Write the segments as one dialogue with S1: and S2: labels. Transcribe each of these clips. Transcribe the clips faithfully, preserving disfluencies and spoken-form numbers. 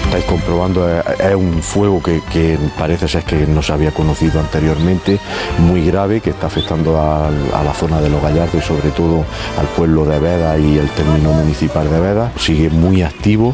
S1: estáis comprobando, es, es un fuego que, que parece ser que no se había conocido anteriormente, muy grave, que está afectando a, a la zona de Los Gallardos y sobre todo al pueblo de Beda y el término municipal de Beda. Sigue muy activo.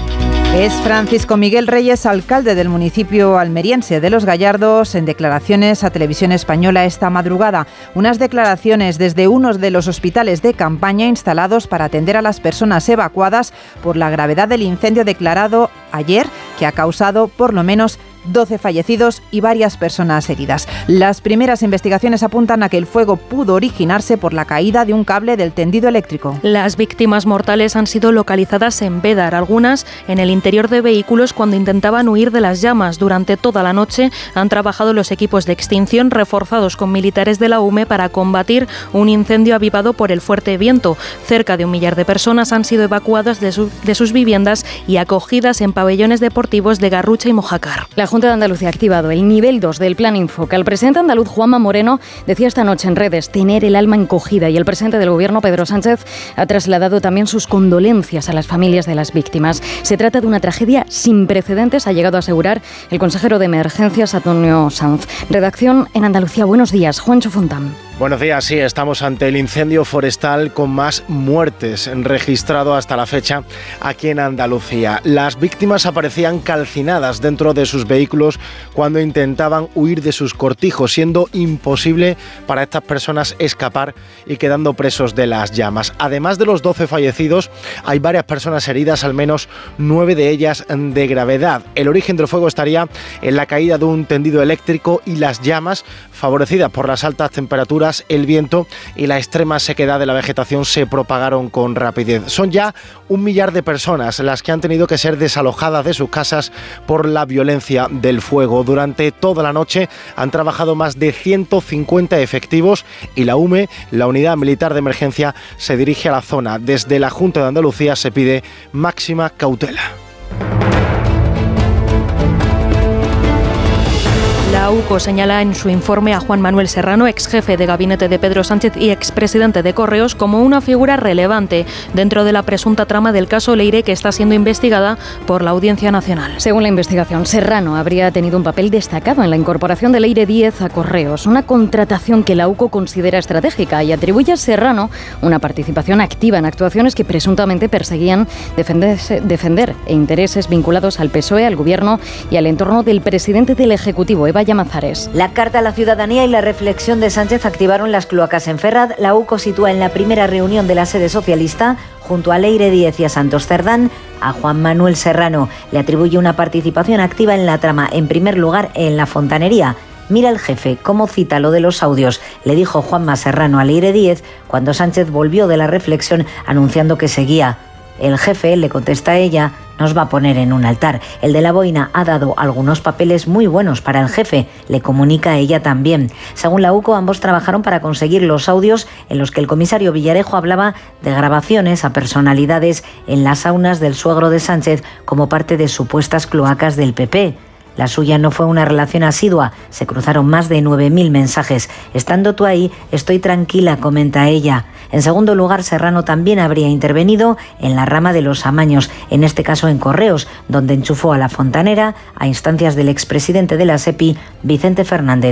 S2: Es Francisco Miguel Reyes, alcalde del municipio almeriense de Los Gallardos, en declaraciones a Televisión Española esta madrugada. Unas declaraciones desde uno de los hospitales de campaña instalados para atender a las personas evacuadas por la gravedad del incendio declarado ayer, que ha causado por lo menos doce fallecidos y varias personas heridas. Las primeras investigaciones apuntan a que el fuego pudo originarse por la caída de un cable del tendido eléctrico.
S3: Las víctimas mortales han sido localizadas en Bédar, algunas en el interior de vehículos cuando intentaban huir de las llamas. Durante toda la noche han trabajado los equipos de extinción reforzados con militares de la U M E para combatir un incendio avivado por el fuerte viento. Cerca de un millar de personas han sido evacuadas de, su, de sus viviendas y acogidas en pabellones deportivos de Garrucha y Mojácar.
S4: La Junta de Andalucía ha activado el nivel dos del Plan Infoca. El presidente andaluz Juanma Moreno decía esta noche en redes tener el alma encogida y el presidente del Gobierno Pedro Sánchez ha trasladado también sus condolencias a las familias de las víctimas. Se trata de una tragedia sin precedentes, ha llegado a asegurar el consejero de Emergencias Antonio Sanz. Redacción en Andalucía. Buenos días, Juancho Fontán.
S5: Buenos días, sí, estamos ante el incendio forestal con más muertes registrado hasta la fecha aquí en Andalucía. Las víctimas aparecían calcinadas dentro de sus vehículos cuando intentaban huir de sus cortijos, siendo imposible para estas personas escapar y quedando presos de las llamas. Además de los doce fallecidos, hay varias personas heridas, al menos nueve de ellas de gravedad. El origen del fuego estaría en la caída de un tendido eléctrico y las llamas, favorecidas por las altas temperaturas, el viento y la extrema sequedad de la vegetación, se propagaron con rapidez. Son ya un millar de personas las que han tenido que ser desalojadas de sus casas por la violencia del fuego. Durante toda la noche han trabajado más de ciento cincuenta efectivos y la U M E, la Unidad Militar de Emergencia, se dirige a la zona. Desde la Junta de Andalucía se pide máxima cautela.
S3: La U C O señala en su informe a Juan Manuel Serrano, ex jefe de gabinete de Pedro Sánchez y expresidente de Correos, como una figura relevante dentro de la presunta trama del caso Leire, que está siendo investigada por la Audiencia Nacional.
S4: Según la investigación, Serrano habría tenido un papel destacado en la incorporación de Leire Díez a Correos, una contratación que la U C O considera estratégica y atribuye a Serrano una participación activa en actuaciones que presuntamente perseguían defender intereses vinculados al P S O E, al Gobierno y al entorno del presidente del Ejecutivo, Eva Llamazares.
S6: La carta a la ciudadanía y la reflexión de Sánchez activaron las cloacas en Ferraz. La U C O sitúa en la primera reunión de la sede socialista, junto a Leire Díez y a Santos Cerdán, a Juan Manuel Serrano. Le atribuye una participación activa en la trama, en primer lugar en la fontanería. Mira el jefe cómo cita lo de los audios, le dijo Juanma Serrano a Leire Díez cuando Sánchez volvió de la reflexión anunciando que seguía. El jefe, le contesta a ella, nos va a poner en un altar. El de la boina ha dado algunos papeles muy buenos para el jefe, le comunica a ella también. Según la U C O, ambos trabajaron para conseguir los audios en los que el comisario Villarejo hablaba de grabaciones a personalidades en las saunas del suegro de Sánchez como parte de supuestas cloacas del P P. La suya no fue una relación asidua, se cruzaron más de nueve mil mensajes. Estando tú ahí, estoy tranquila, comenta ella. En segundo lugar, Serrano también habría intervenido en la rama de los amaños, en este caso en Correos, donde enchufó a la fontanera a instancias del expresidente de la SEPI, Vicente Fernández.